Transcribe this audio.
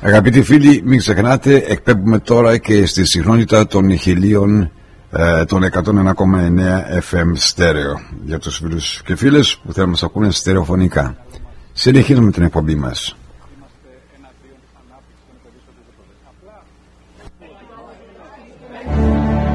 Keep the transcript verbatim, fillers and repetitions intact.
Αγαπητοί φίλοι, μην ξεχνάτε, εκπέμπουμε τώρα και στη συχνότητα των χιλίων ε, των εκατόν ένα κόμμα εννέα εφ εμ στέρεο για τους φίλους και φίλες που θέλουν να μας ακούνε στερεοφωνικά. Συνεχίζουμε την εκπομπή μας.